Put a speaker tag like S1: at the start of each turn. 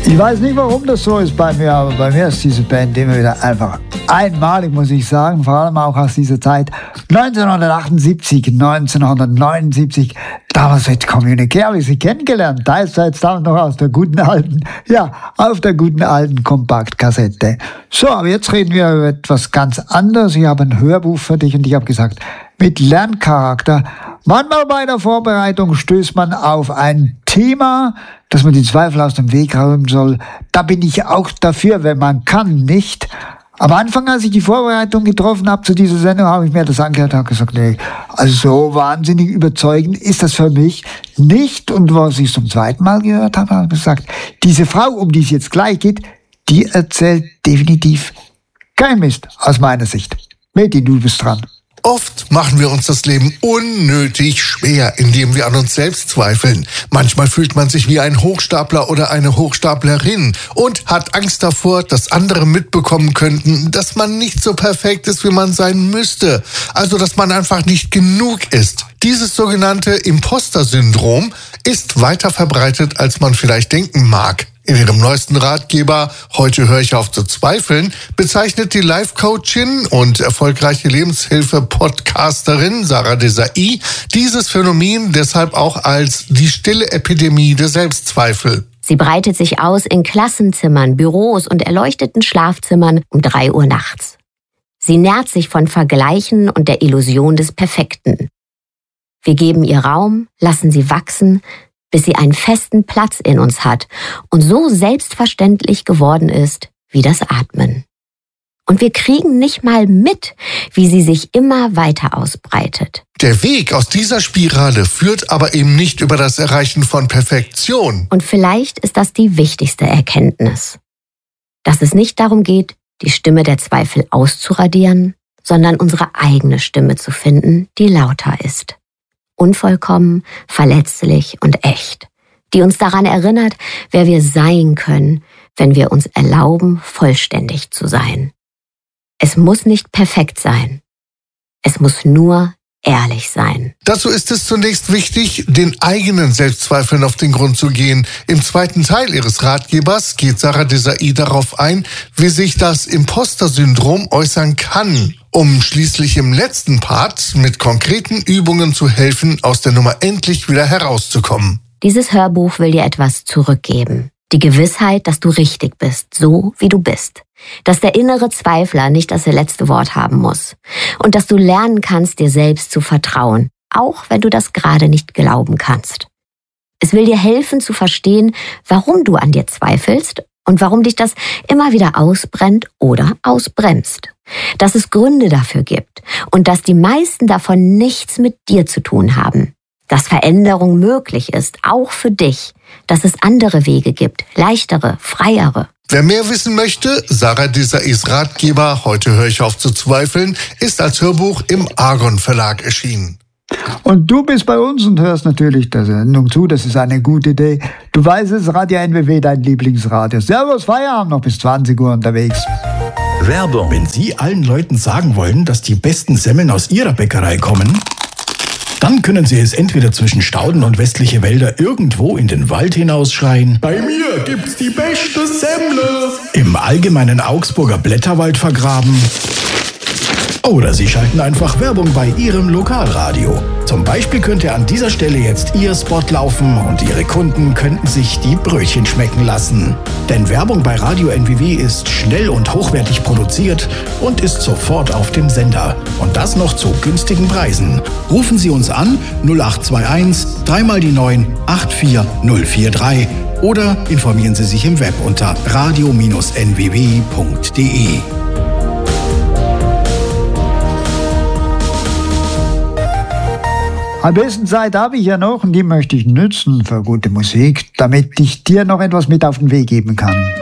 S1: Ich weiß nicht, warum das so ist bei mir, aber bei mir ist diese Band immer wieder einfach einmalig, muss ich sagen, vor allem auch aus dieser Zeit 1978, 1979, damals mit Communique habe ich sie kennengelernt, teils damals noch aus der guten alten, auf der guten alten Kompaktkassette. So, aber jetzt reden wir über etwas ganz anderes. Ich habe ein Hörbuch für dich und ich habe gesagt, mit Lerncharakter. Manchmal bei der Vorbereitung stößt man auf ein Thema, dass man die Zweifel aus dem Weg räumen soll. Da bin ich auch dafür, wenn man kann, nicht. Am Anfang, als ich die Vorbereitung getroffen habe zu dieser Sendung, habe ich mir das angehört und gesagt, nee, also so wahnsinnig überzeugend ist das für mich nicht. Und was ich zum zweiten Mal gehört habe, habe ich gesagt, diese Frau, um die es jetzt gleich geht, die erzählt definitiv kein Mist aus meiner Sicht. Meti, du bist dran.
S2: Oft machen wir uns das Leben unnötig schwer, indem wir an uns selbst zweifeln. Manchmal fühlt man sich wie ein Hochstapler oder eine Hochstaplerin und hat Angst davor, dass andere mitbekommen könnten, dass man nicht so perfekt ist, wie man sein müsste. Also, dass man einfach nicht genug ist. Dieses sogenannte Imposter-Syndrom ist weiter verbreitet, als man vielleicht denken mag. In ihrem neuesten Ratgeber "Heute höre ich auf zu zweifeln" bezeichnet die Life-Coachin und erfolgreiche Lebenshilfe-Podcasterin Sarah Desai dieses Phänomen deshalb auch als die stille Epidemie der Selbstzweifel.
S3: Sie breitet sich aus in Klassenzimmern, Büros und erleuchteten Schlafzimmern um 3 Uhr nachts. Sie nährt sich von Vergleichen und der Illusion des Perfekten. Wir geben ihr Raum, lassen sie wachsen, bis sie einen festen Platz in uns hat und so selbstverständlich geworden ist wie das Atmen. Und wir kriegen nicht mal mit, wie sie sich immer weiter ausbreitet.
S2: Der Weg aus dieser Spirale führt aber eben nicht über das Erreichen von Perfektion.
S3: Und vielleicht ist das die wichtigste Erkenntnis. Dass es nicht darum geht, die Stimme der Zweifel auszuradieren, sondern unsere eigene Stimme zu finden, die lauter ist. Unvollkommen, verletzlich und echt, die uns daran erinnert, wer wir sein können, wenn wir uns erlauben, vollständig zu sein. Es muss nicht perfekt sein. Es muss nur ehrlich sein.
S2: Dazu ist es zunächst wichtig, den eigenen Selbstzweifeln auf den Grund zu gehen. Im zweiten Teil ihres Ratgebers geht Sarah Desai darauf ein, wie sich das Imposter-Syndrom äußern kann, um schließlich im letzten Part mit konkreten Übungen zu helfen, aus der Nummer endlich wieder herauszukommen.
S3: Dieses Hörbuch will dir etwas zurückgeben. Die Gewissheit, dass du richtig bist, so wie du bist. Dass der innere Zweifler nicht das letzte Wort haben muss. Und dass du lernen kannst, dir selbst zu vertrauen, auch wenn du das gerade nicht glauben kannst. Es will dir helfen zu verstehen, warum du an dir zweifelst und warum dich das immer wieder ausbrennt oder ausbremst. Dass es Gründe dafür gibt und dass die meisten davon nichts mit dir zu tun haben. Dass Veränderung möglich ist, auch für dich. Dass es andere Wege gibt, leichtere, freiere.
S2: Wer mehr wissen möchte, Sarah Desais Ratgeber "Heute höre ich auf zu zweifeln" ist als Hörbuch im Argon Verlag erschienen.
S1: Und du bist bei uns und hörst natürlich der Sendung zu, das ist eine gute Idee. Du weißt es, Radio NWW, dein Lieblingsradio. Servus, Feierabend, noch bis 20 Uhr unterwegs.
S4: Werbung. Wenn Sie allen Leuten sagen wollen, dass die besten Semmeln aus Ihrer Bäckerei kommen, dann können Sie es entweder zwischen Stauden und westliche Wälder irgendwo in den Wald hinausschreien: Bei mir gibt's die beste Semmle! Im allgemeinen Augsburger Blätterwald vergraben. Oder Sie schalten einfach Werbung bei Ihrem Lokalradio. Zum Beispiel könnte an dieser Stelle jetzt Ihr Spot laufen und Ihre Kunden könnten sich die Brötchen schmecken lassen. Denn Werbung bei Radio NWW ist schnell und hochwertig produziert und ist sofort auf dem Sender. Und das noch zu günstigen Preisen. Rufen Sie uns an 0821 3 mal die 9 84043 oder informieren Sie sich im Web unter radio-nww.de.
S1: Am besten Zeit habe ich ja noch und die möchte ich nützen für gute Musik, damit ich dir noch etwas mit auf den Weg geben kann.